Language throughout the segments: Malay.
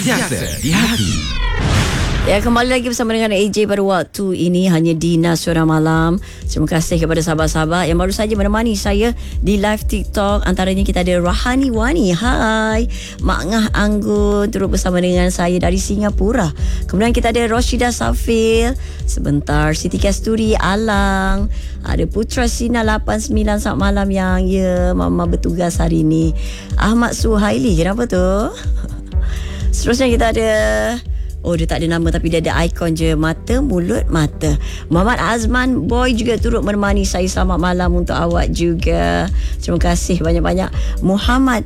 Sentiasa di hati. Ya, kembali lagi bersama dengan AJ pada waktu ini hanya di Nasional Malam. Terima kasih kepada sahabat-sahabat yang baru saja menemani saya di live TikTok. Antaranya kita ada Rahani Wani. Hai. Mak Ngah Anggun turut bersama dengan saya dari Singapura. Kemudian kita ada Roshida Safil. Sebentar Siti Kasturi Alang. Ada Putra Sina 89 saat malam yang Mama bertugas hari ini. Ahmad Suhaili. Kenapa tu? Seterusnya kita ada dia tak ada nama tapi dia ada ikon je. Mata, mulut, mata. Muhammad Azman Boy juga turut menemani saya. Selamat malam untuk awak juga. Terima kasih banyak-banyak. Muhammad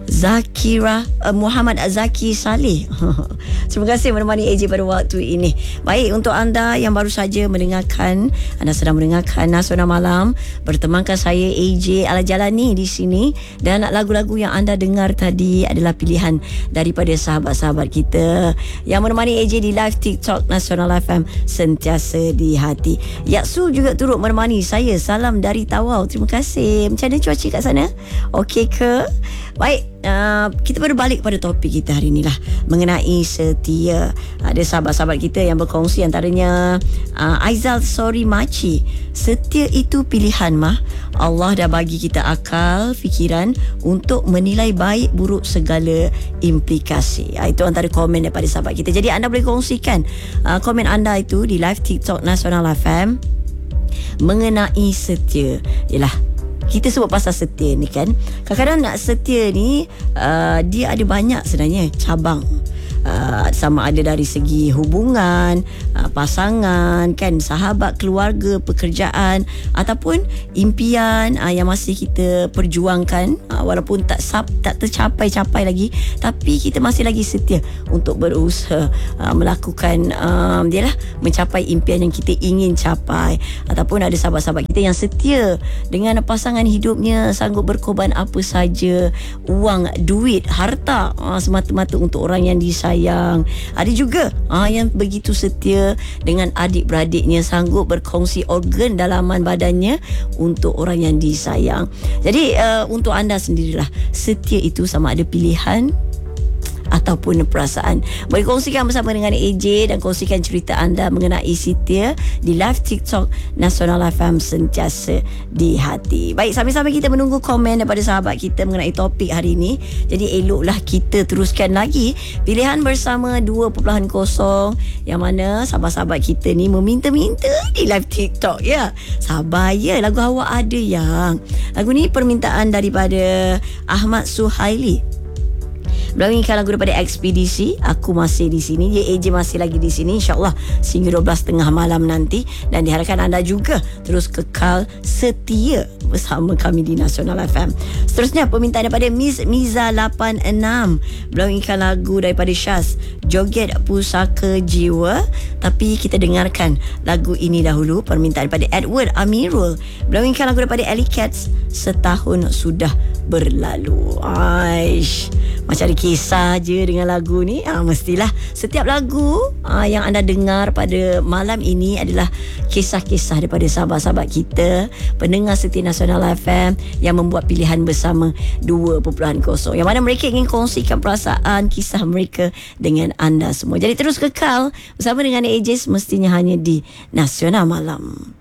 Zaki Saleh. Terima kasih menemani AJ pada waktu ini. Baik, untuk anda yang baru saja mendengarkan, anda sedang mendengarkan Nasional Malam. Bertemankan saya AJ Al-Jalani di sini. Dan lagu-lagu yang anda dengar tadi adalah pilihan daripada sahabat-sahabat kita yang menemani AJ di live TikTok Nasional FM Sentiasa di Hati. Yaksul juga turut menemani saya. Salam dari Tawau. Terima kasih. Macam mana cuaca kat sana? Okey ke? Baik. Kita berbalik pada topik kita hari ni lah, mengenai setia. Ada sahabat-sahabat kita yang berkongsi, antaranya Aizal Sori Maci. Setia itu pilihan mah. Allah dah bagi kita akal, fikiran untuk menilai baik buruk segala implikasi. Itu antara komen daripada sahabat kita. Jadi anda boleh kongsikan komen anda itu di live TikTok Nasional FM mengenai setia. Yalah, kita sebut pasal setia ni kan. Kadang-kadang nak setia ni dia ada banyak sebenarnya cabang. Sama ada dari segi hubungan, pasangan kan, sahabat, keluarga, pekerjaan ataupun impian yang masih kita perjuangkan, walaupun tak tercapai lagi, tapi kita masih lagi setia untuk berusaha melakukan mencapai impian yang kita ingin capai. Ataupun ada sahabat-sahabat kita yang setia dengan pasangan hidupnya, sanggup berkorban apa saja, wang, duit, harta, semata-mata untuk orang yang disayang. Ada juga yang begitu setia dengan adik-beradiknya, sanggup berkongsi organ dalaman badannya untuk orang yang disayang. Jadi untuk anda sendirilah, setia itu sama ada pilihan ataupun perasaan. Boleh kongsikan bersama dengan AJ dan kongsikan cerita anda mengenai setia di live TikTok Nasional FM Sentiasa di Hati. Baik, sambil-sambil kita menunggu komen daripada sahabat kita mengenai topik hari ini. Jadi eloklah kita teruskan lagi pilihan bersama 2.0 yang mana sahabat-sahabat kita ni meminta-minta di live TikTok ya. Sabar ya, lagu awak ada yang. Lagu ni permintaan daripada Ahmad Suhaili. Melawingkan lagu daripada Ekspedisi. Aku masih di sini. AJ masih lagi di sini, InsyaAllah sehingga 12.30 malam nanti. Dan diharapkan anda juga terus kekal setia bersama kami di Nasional FM. Seterusnya permintaan daripada Miss Miza 86. Melawingkan lagu daripada Syaz, Joget Pusaka Jiwa. Tapi kita dengarkan lagu ini dahulu. Permintaan daripada Edward Amirul. Melawingkan lagu daripada Ellie Cats, Setahun Sudah Berlalu. Aish, macam ada kisah je dengan lagu ni. Mestilah setiap lagu yang anda dengar pada malam ini adalah kisah-kisah daripada sahabat-sahabat kita, pendengar setia Nasional FM yang membuat pilihan bersama 2.0, yang mana mereka ingin kongsikan perasaan, kisah mereka dengan anda semua. Jadi terus kekal bersama dengan AJ semestinya hanya di Nasional Malam.